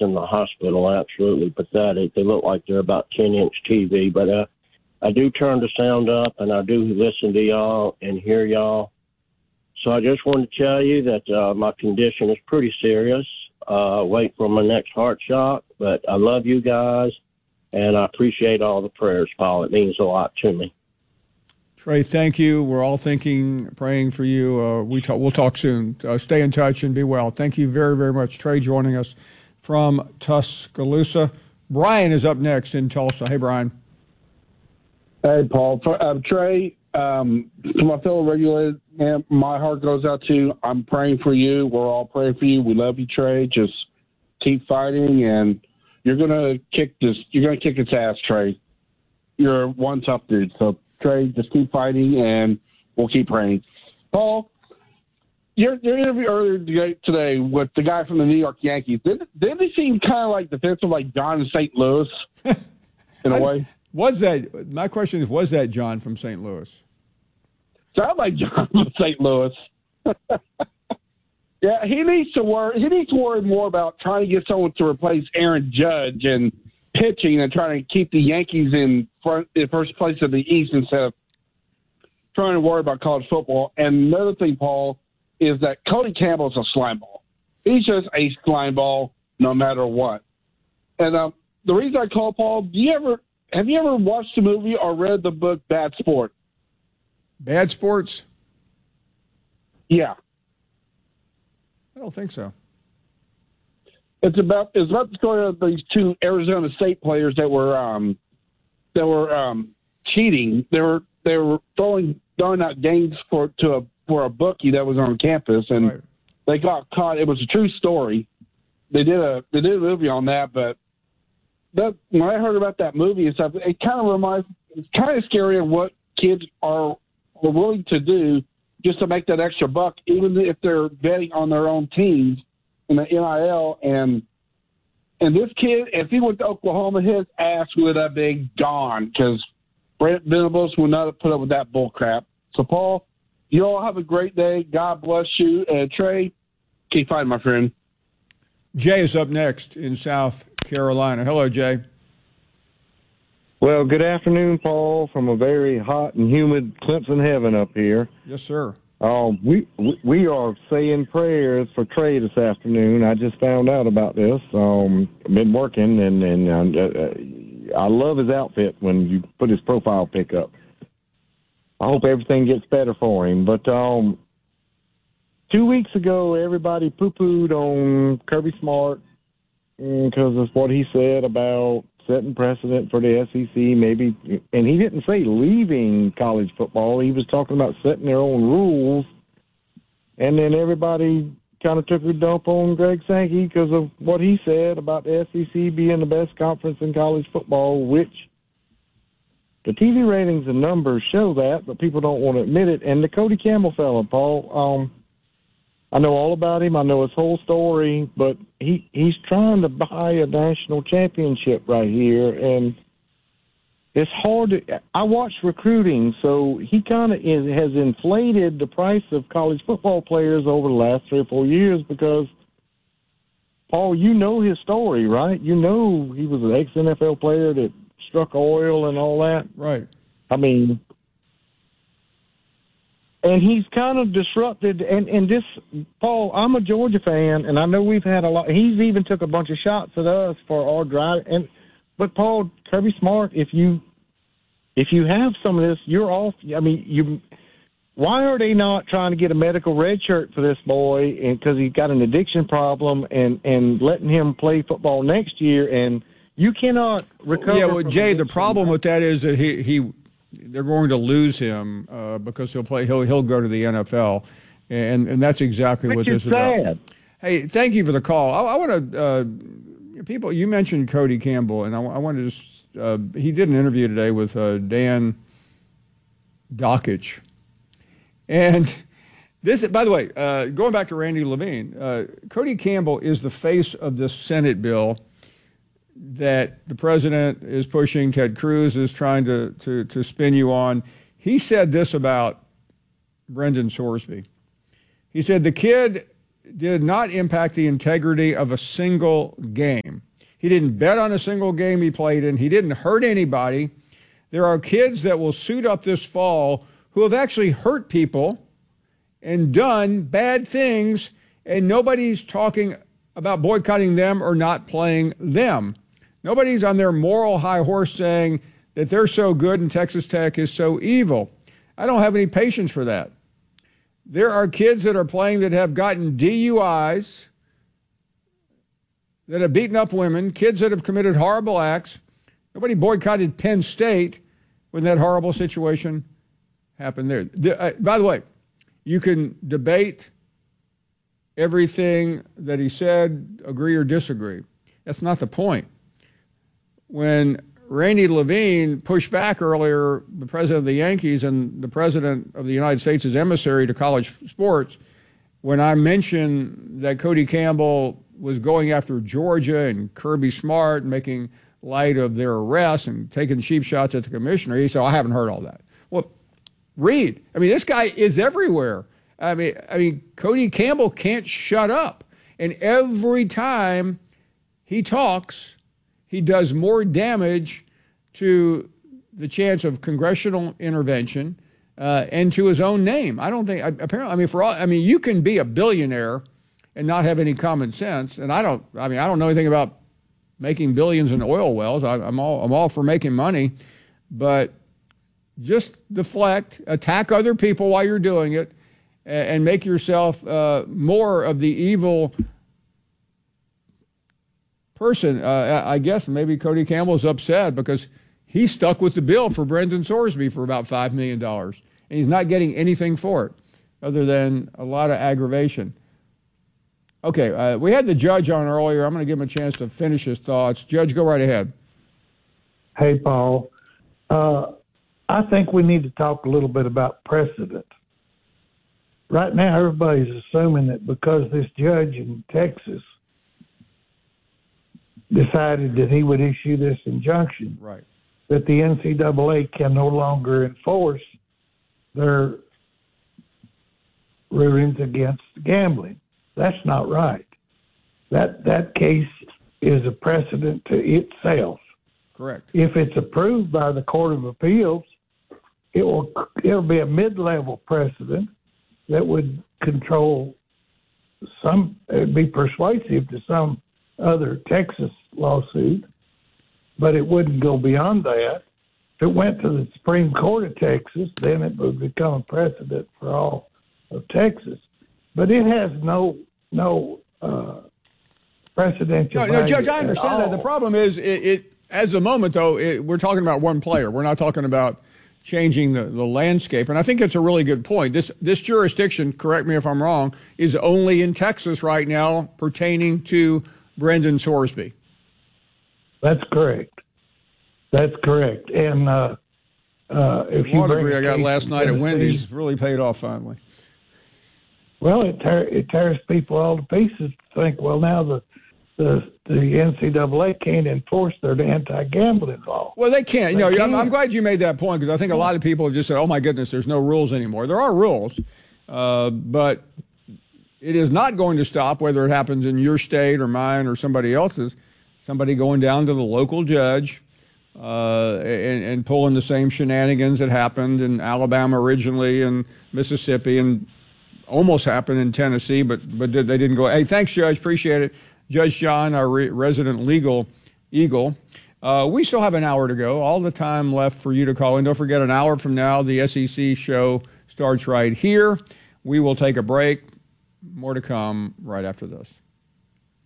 in the hospital. Absolutely pathetic. They look like they're about 10-inch TV. But I do turn the sound up, and I do listen to y'all and hear y'all. So I just wanted to tell you that my condition is pretty serious. Wait for my next heart shot. But I love you guys, and I appreciate all the prayers, Paul. It means a lot to me. Trey, thank you. We're all praying for you. We'll talk soon. Stay in touch and be well. Thank you very, very much. Trey joining us from Tuscaloosa. Brian is up next in Tulsa. Hey, Brian. Hey, Paul. Trey, to my fellow regulated, man, my heart goes out to you. I'm praying for you. We're all praying for you. We love you, Trey. Just keep fighting, and you're gonna kick its ass, Trey. You're one tough dude. So, Trey, just keep fighting, and we'll keep praying. Paul, your interview earlier today with the guy from the New York Yankees, didn't he seem kind of like defensive, like John in St. Louis, in a way? My question is, was that John from St. Louis? Sound like John from St. Louis. Yeah, he needs to worry more about trying to get someone to replace Aaron Judge and pitching and trying to keep the Yankees in first place of the East instead of trying to worry about college football. And another thing, Paul, is that Cody Campbell's a slime ball. He's just a slime ball no matter what. And the reason I call Paul, have you ever watched the movie or read the book Bad Sport? Bad Sports? Yeah. I don't think so. It's about the story of these two Arizona State players that were cheating. They were throwing out games for a bookie that was on campus, and right. They got caught. It was a true story. They did a movie on that, but when I heard about that movie and stuff, it kind of it's kind of scary of what kids are willing to do just to make that extra buck, even if they're betting on their own teams in the NIL. And this kid, if he went to Oklahoma, his ass would have been gone because Brent Venables would not have put up with that bull crap. So, Paul, you all have a great day. God bless you. And Trey, keep fighting, my friend. Jay is up next in South Carolina. Hello, Jay. Well, good afternoon, Paul, from a very hot and humid Clemson heaven up here. Yes, sir. We are saying prayers for Trey this afternoon. I just found out about this. I've been working, and I love his outfit when you put his profile pic up. I hope everything gets better for him. But 2 weeks ago, everybody poo-pooed on Kirby Smart because of what he said about setting precedent for the SEC, maybe. And he didn't say leaving college football. He was talking about setting their own rules. And then everybody kind of took a dump on Greg Sankey because of what he said about the SEC being the best conference in college football, which the TV ratings and numbers show that, but people don't want to admit it. And the Cody Campbell fella, Paul, I know all about him. I know his whole story, but he's trying to buy a national championship right here, and it's hard to. I watch recruiting, so he kind of has inflated the price of college football players over the last 3 or 4 years because, Paul, you know his story, right? You know he was an ex-NFL player that struck oil and all that. Right. I mean, and he's kind of disrupted. And this, Paul, I'm a Georgia fan, and I know we've had a lot. He's even took a bunch of shots at us for our drive. But Paul, Kirby Smart, if you have some of this, you're off. I mean, why are they not trying to get a medical red shirt for this boy? And because he's got an addiction problem, and letting him play football next year, and you cannot recover. Yeah, well, Jay, the problem with that is that they're going to lose him because he'll go to the NFL, and that's exactly what this is about. Hey, thank you for the call. I want to people. You mentioned Cody Campbell, and I wanted to. He did an interview today with Dan Dakich, and this. By the way, going back to Randy Levine, Cody Campbell is the face of this Senate bill that the president is pushing, Ted Cruz is trying to spin you on. He said this about Brendan Sorsby. He said, the kid did not impact the integrity of a single game. He didn't bet on a single game he played in. He didn't hurt anybody. There are kids that will suit up this fall who have actually hurt people and done bad things, and nobody's talking about boycotting them or not playing them. Nobody's on their moral high horse saying that they're so good and Texas Tech is so evil. I don't have any patience for that. There are kids that are playing that have gotten DUIs, that have beaten up women, kids that have committed horrible acts. Nobody boycotted Penn State when that horrible situation happened there. By the way, you can debate everything that he said, agree or disagree. That's not the point. When Randy Levine pushed back earlier, the president of the Yankees and the president of the United States' emissary to college sports, when I mentioned that Cody Campbell was going after Georgia and Kirby Smart, making light of their arrest and taking cheap shots at the commissioner, he said, I haven't heard all that. Well, read. I mean, this guy is everywhere. I mean, Cody Campbell can't shut up. And every time he talks, he does more damage to the chance of congressional intervention and to his own name. I don't think, apparently, you can be a billionaire and not have any common sense. And I don't know anything about making billions in oil wells. I'm all for making money, but just deflect, attack other people while you're doing it, and make yourself more of the evil person. I guess maybe Cody Campbell's upset because he stuck with the bill for Brendan Sorsby for about $5 million, and he's not getting anything for it other than a lot of aggravation. Okay, we had the judge on earlier. I'm going to give him a chance to finish his thoughts. Judge, go right ahead. Hey, Paul. I think we need to talk a little bit about precedent. Right now, everybody's assuming that because this judge in Texas decided that he would issue this injunction, right, that the NCAA can no longer enforce their rulings against gambling. That's not right. That case is a precedent to itself. Correct. If it's approved by the Court of Appeals, it'll be a mid-level precedent that would control it'd be persuasive to some other Texas lawsuit, but it wouldn't go beyond that. If it went to the Supreme Court of Texas, then it would become a precedent for all of Texas. But it has no precedential value. No, Judge, I understand that. The problem is, as the moment, though, we're talking about one player. We're not talking about changing the landscape. And I think it's a really good point. This jurisdiction, correct me if I'm wrong, is only in Texas right now pertaining to Brendan Sorsby. That's correct. That's correct. And if you bring degree I got last night at Wendy's really paid off finally. Well, it tears people all to pieces to think, well, now the NCAA can't enforce their anti-gambling law. Well, they can't. I'm glad you made that point because I think a lot of people have just said, oh, my goodness, there's no rules anymore. There are rules, but it is not going to stop, whether it happens in your state or mine or somebody else's, somebody going down to the local judge and pulling the same shenanigans that happened in Alabama originally and Mississippi and almost happened in Tennessee, but they didn't go. Hey, thanks, Judge. Appreciate it. Judge John, our resident legal eagle. We still have an hour to go. All the time left for you to call in. Don't forget, an hour from now, the SEC show starts right here. We will take a break. More to come right after this.